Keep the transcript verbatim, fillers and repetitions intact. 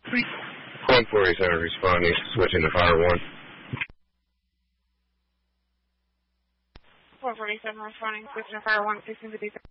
one forty-seven responding, switching to fire one. one forty-seven responding, switching to fire one, fixing the detail.